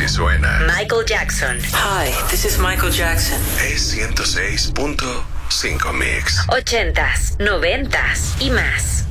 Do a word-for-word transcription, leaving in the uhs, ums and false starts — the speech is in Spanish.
Así suena Michael Jackson. Hi, this is Michael Jackson. Es ciento seis punto cinco Mix. Ochentas, noventas y más.